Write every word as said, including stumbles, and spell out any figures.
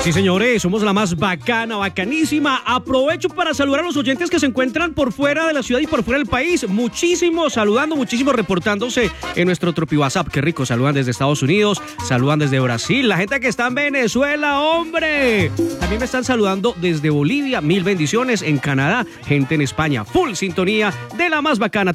Sí, señores, somos la más bacana, bacanísima. Aprovecho para saludar a los oyentes que se encuentran por fuera de la ciudad y por fuera del país. Muchísimos saludando, muchísimos reportándose en nuestro Tropi WhatsApp. Qué rico, saludan desde Estados Unidos, saludan desde Brasil, la gente que está en Venezuela, hombre. También me están saludando desde Bolivia, mil bendiciones, en Canadá, gente en España, full sintonía de la más bacana.